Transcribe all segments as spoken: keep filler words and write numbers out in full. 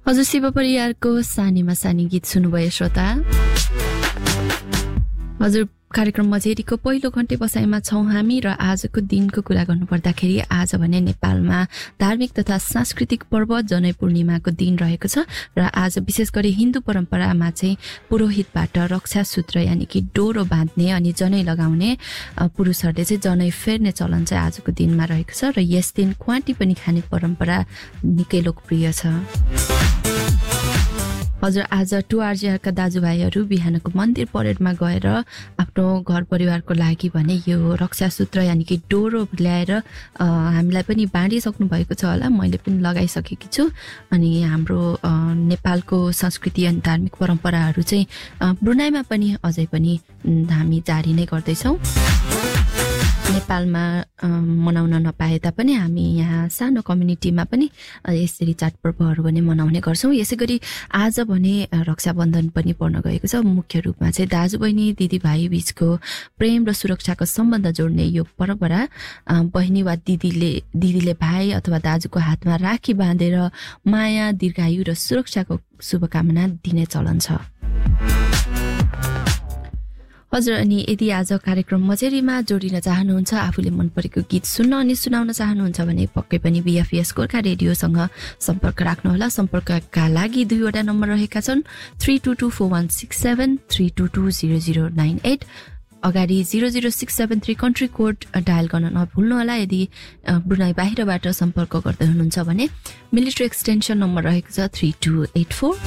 हजुर शिव परियारको सानीमा सानी गीत सुन्नुभयो श्रोता। हजुर कार्यक्रम मझेरीको पहिलो घण्टे बसाइमा छौं हामी र आजको दिनको कुरा गर्नुपर्दाखेरि आज भने नेपालमा धार्मिक तथा सांस्कृतिक पर्व जनै पूर्णिमाको दिन रहेको छ र आज विशेष गरी हिन्दू परम्परामा चाहिँ पुरोहितबाट रक्षा सूत्र यानि कि डोरो बाँध्ने अनि जनै लगाउने पुरुषहरूले चाहिँ जनै फेर्ने चलन चाहिँ आजको दिनमा रहेको छ र यस दिन क्वाटी पनि खाने परम्परा निकै लोकप्रिय छ। हजुर आज टुआरजिआरका दाजुभाइहरू बिहानको मन्दिर परेडमा गएर आफ्नो घर परिवारको लागि भने यो रक्षा सूत्र यानि कि डोरो ल्याएर हामीलाई पनि बाँडिसक्नु भएको छ होला। मैले पनि लगाइसकेकी छु अनि हाम्रो नेपालको संस्कृति अनि धार्मिक परम्पराहरू चाहिँ ब्रुनाईमा पनि अझै पनि हामी जारी नै गर्दैछौँ। नेपालमा मनाउन नपाए तापनि हामी यहाँ सानो कम्युनिटीमा पनि यसरी चाडपर्वहरू भने मनाउने गर्छौँ। यसै गरी आज भने रक्षाबन्धन पनि पर्न गएको छ। मुख्य रूपमा चाहिँ दाजु बहिनी दिदीभाइ बीचको प्रेम र सुरक्षाको सम्बन्ध जोड्ने यो परम्परा बहिनी वा दिदीले दिदीले भाइ अथवा दाजुको हातमा राखी बाँधेर माया दीर्घायु र सुरक्षाको शुभकामना दिने चलन छ। हजुर अनि यदि आज कार्यक्रम मझेरीमा जोडिन चाहनुहुन्छ, आफूले मन परेको गीत सुन्न अनि सुनाउन चाहनुहुन्छ भने पक्कै पनि बीएफपीएस गोर्खा रेडियोसँग सम्पर्क राख्नुहोला। सम्पर्कका लागि दुईवटा नम्बर रहेका छन् three two two four one six seven three two two zero zero nine at अगाडि zero zero six seven three country code dial गर्न नभुल्नुहोला। यदि ब्रुनाई बाहिरबाट सम्पर्क गर्दै हुनुहुन्छ भने मिलिट्री एक्सटेन्सन नम्बर रहेको छ three two at four.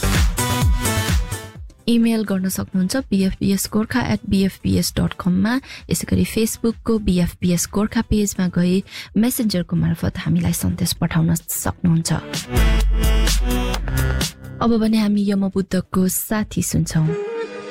Email गर्न सक्नुहुन्छ बीएफपीएस गोर्खा एट बीएफपीएस डट कममा। यसै गरी फेसबुकको बीएफपीएस गोर्खा पेजमा गई मेसेन्जरको मार्फत हामीलाई सन्देश पठाउन सक्नुहुन्छ। अब भने हामी यमबुद्धको साथी सुन्छौं।